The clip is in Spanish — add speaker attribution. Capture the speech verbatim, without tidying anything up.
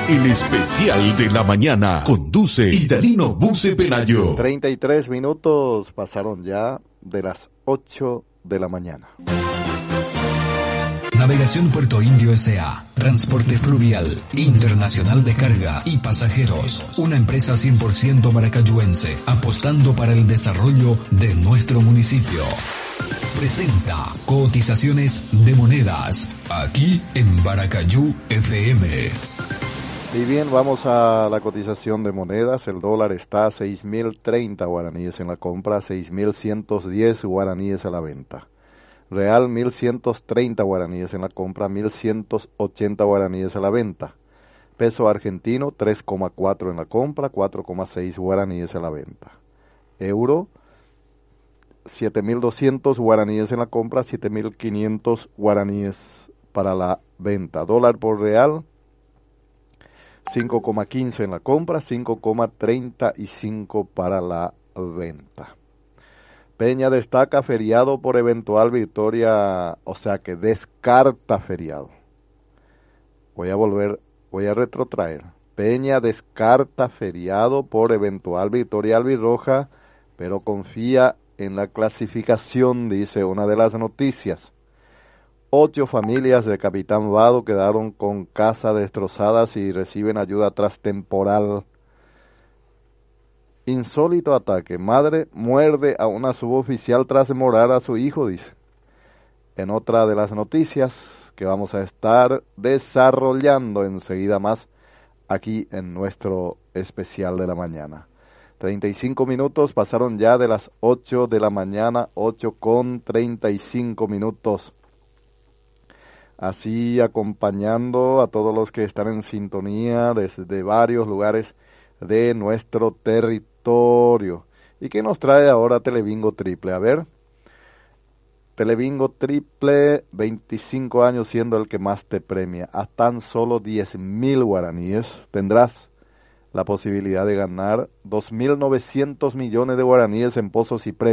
Speaker 1: El especial de la mañana conduce Idalino Buce Pelayo.
Speaker 2: treinta y tres minutos pasaron ya de las ocho de la mañana.
Speaker 3: Navegación Puerto Indio S A. Transporte fluvial, internacional de carga y pasajeros. Una empresa cien por ciento maracayuense, apostando para el desarrollo de nuestro municipio. Presenta cotizaciones de monedas, aquí en Baracayú F M.
Speaker 2: Y bien, vamos a la cotización de monedas. El dólar está a seis mil treinta guaraníes en la compra, seis mil ciento diez guaraníes a la venta. Real, mil ciento treinta guaraníes en la compra, mil ciento ochenta guaraníes a la venta. Peso argentino, tres coma cuatro en la compra, cuatro coma seis guaraníes a la venta. Euro, siete mil doscientos guaraníes en la compra, siete mil quinientos guaraníes para la venta. Dólar por real, cinco coma quince en la compra, cinco coma treinta y cinco para la venta. Peña destaca feriado por eventual victoria, o sea que descarta feriado. Voy a volver, voy a retrotraer. Peña descarta feriado por eventual victoria albirroja, pero confía en la clasificación, dice una de las noticias. Ocho familias de Capitán Vado quedaron con casa destrozadas y reciben ayuda tras temporal. Insólito ataque. Madre muerde a una suboficial tras demorar a su hijo, dice. En otra de las noticias que vamos a estar desarrollando enseguida más aquí en nuestro especial de la mañana. treinta y cinco minutos pasaron ya de las ocho de la mañana, ocho con treinta y cinco minutos. Así acompañando a todos los que están en sintonía desde varios lugares de nuestro territorio. ¿Y qué nos trae ahora Telebingo Triple? A ver, Telebingo Triple, veinticinco años siendo el que más te premia. A tan solo diez mil guaraníes tendrás la posibilidad de ganar dos mil novecientos millones de guaraníes en pozos y premios.